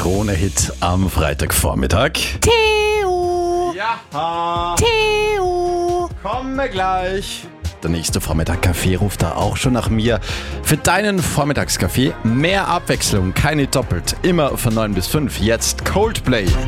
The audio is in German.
Krone-Hit am Freitagvormittag. Theo! Ja, Theo! komme gleich. Der nächste Vormittag-Kaffee ruft da auch schon nach mir. Für deinen Vormittagskaffee mehr Abwechslung, keine doppelt. Immer von 9 bis 5. Jetzt Coldplay.